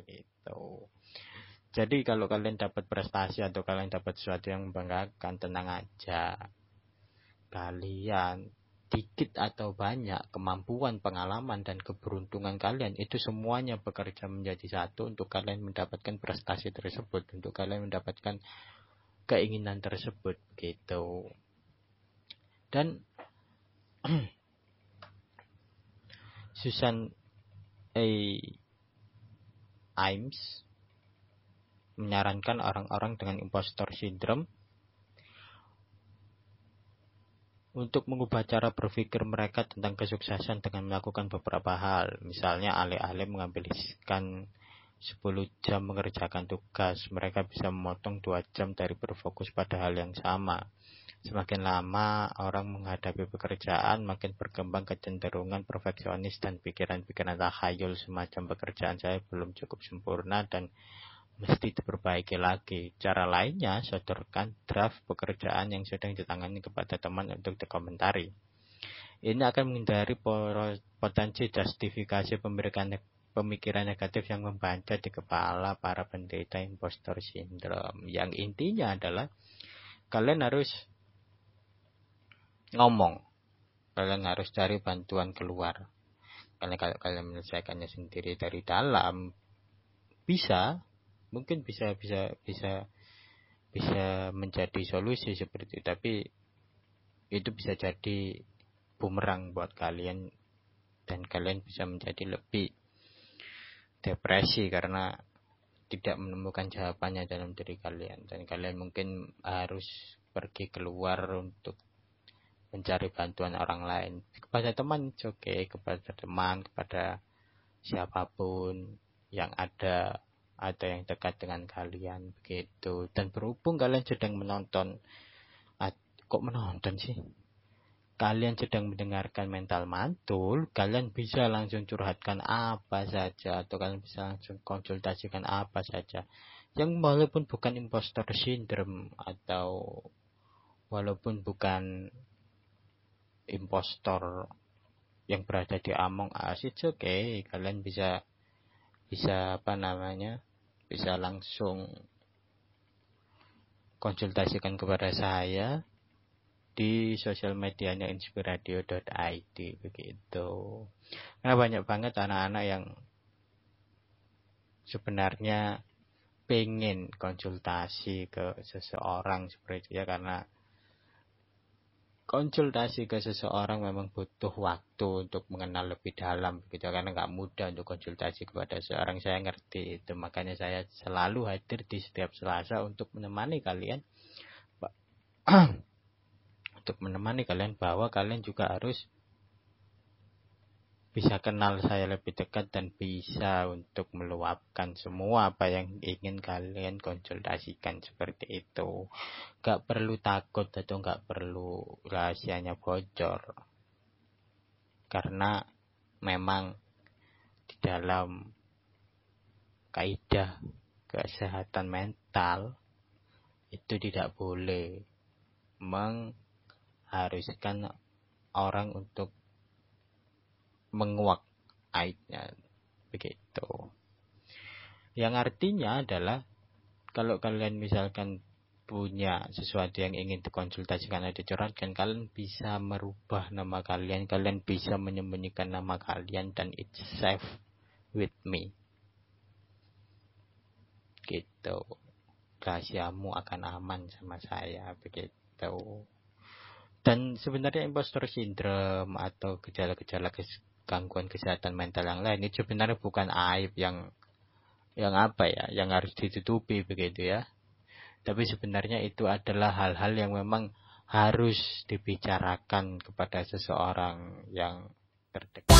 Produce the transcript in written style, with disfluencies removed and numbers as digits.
begitu. Jadi kalau kalian dapat prestasi atau kalian dapat sesuatu yang membanggakan, tenang aja. Kalian dikit atau banyak, kemampuan, pengalaman, dan keberuntungan kalian itu semuanya bekerja menjadi satu untuk kalian mendapatkan prestasi tersebut, untuk kalian mendapatkan keinginan tersebut gitu. Dan Susan A. Imes menyarankan orang-orang dengan impostor syndrome untuk mengubah cara berpikir mereka tentang kesuksesan dengan melakukan beberapa hal. Misalnya alih-alih menghabiskan 10 jam mengerjakan tugas, mereka bisa memotong 2 jam dari berfokus pada hal yang sama. Semakin lama orang menghadapi pekerjaan, makin berkembang kecenderungan perfeksionis dan pikiran-pikiran takhayul semacam pekerjaan saya belum cukup sempurna dan mesti diperbaiki lagi. Cara lainnya, sodorkan draft pekerjaan yang sedang ditangani kepada teman untuk dikomentari. Ini akan menghindari potensi justifikasi pemikiran negatif yang membaca di kepala para penderita impostor syndrome. Yang intinya adalah kalian harus ngomong, kalian harus cari bantuan keluar. Karena kalau kalian menyelesaikannya sendiri dari dalam, mungkin bisa menjadi solusi seperti itu, tapi itu bisa jadi bumerang buat kalian dan kalian bisa menjadi lebih depresi karena tidak menemukan jawabannya dalam diri kalian, dan kalian mungkin harus pergi keluar untuk mencari bantuan orang lain, kepada teman, kepada teman, kepada siapapun yang ada atau yang dekat dengan kalian begitu. Dan berhubung kalian sedang menonton, kalian sedang mendengarkan mental mantul, kalian bisa langsung curhatkan apa saja atau kalian bisa langsung konsultasikan apa saja yang walaupun bukan impostor syndrome atau walaupun bukan impostor yang berada di Among Us, kalian bisa bisa langsung konsultasikan kepada saya di sosial medianya inspiradio.id begitu. Karena banyak banget anak-anak yang sebenarnya pengen konsultasi ke seseorang seperti itu ya, karena konsultasi ke seseorang memang butuh waktu untuk mengenal lebih dalam begitu, karena nggak mudah untuk konsultasi kepada seseorang. Saya ngerti itu, makanya saya selalu hadir di setiap Selasa untuk menemani kalian bahwa kalian juga harus bisa kenal saya lebih dekat dan bisa untuk meluapkan semua apa yang ingin kalian konsultasikan seperti itu. Gak perlu takut atau gak perlu rahasianya bocor, karena memang di dalam kaidah kesehatan mental itu tidak boleh mengharuskan orang untuk menguak aibnya begitu. Yang artinya adalah kalau kalian misalkan punya sesuatu yang ingin dikonsultasikan atau dicurhatkan, kalian bisa merubah nama kalian bisa menyembunyikan nama kalian, dan it's safe with me gitu. Rahasiamu akan aman sama saya begitu. Dan sebenarnya impostor syndrome atau gejala-gejala gangguan kesehatan mental yang lain itu sebenarnya bukan aib yang harus ditutupi begitu ya. Tapi sebenarnya itu adalah hal-hal yang memang harus dibicarakan kepada seseorang yang terdekat.